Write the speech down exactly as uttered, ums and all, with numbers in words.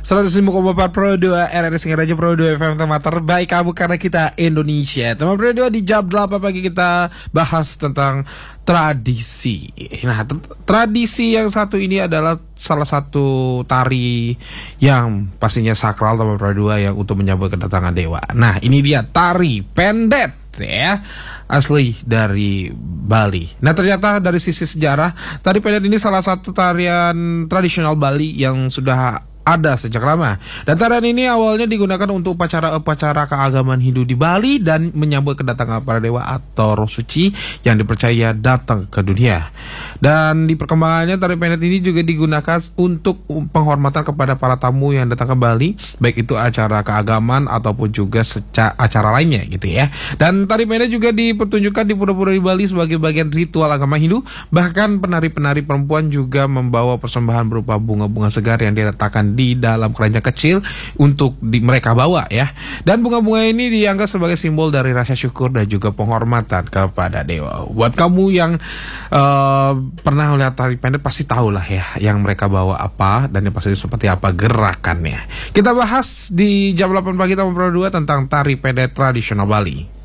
seratus lima koma empat Pro dua R R S Raja Pro dua F M teman terbaik kamu karena kita Indonesia. Teman Pro dua di jam delapan pagi kita bahas tentang tradisi. Nah, t- tradisi yang satu ini adalah salah satu tari yang pastinya sakral teman Pro dua yang untuk menyambut kedatangan dewa. Nah, ini dia tari pendet ya, asli dari Bali. Nah, ternyata dari sisi sejarah, tari pendet ini salah satu tarian tradisional Bali yang sudah ada sejak lama. Dan tarian ini awalnya digunakan untuk upacara-upacara keagamaan Hindu di Bali dan menyambut kedatangan para dewa atau roh suci yang dipercaya datang ke dunia. Dan di perkembangannya tari pendet ini juga digunakan untuk penghormatan kepada para tamu yang datang ke Bali, baik itu acara keagamaan ataupun juga seca- acara lainnya gitu ya. Dan tari pendet juga dipertunjukkan di pura-pura di Bali sebagai bagian ritual agama Hindu. Bahkan penari-penari perempuan juga membawa persembahan berupa bunga-bunga segar yang diletakkan di dalam keranjang kecil untuk di, mereka bawa ya. Dan bunga-bunga ini dianggap sebagai simbol dari rasa syukur dan juga penghormatan kepada dewa. Buat kamu yang uh, pernah melihat tari pendet pasti tahu lah ya yang mereka bawa apa dan yang pasti seperti apa gerakannya. Kita bahas di jam delapan pagi Tamu Pro dua tentang tari pendet tradisional Bali.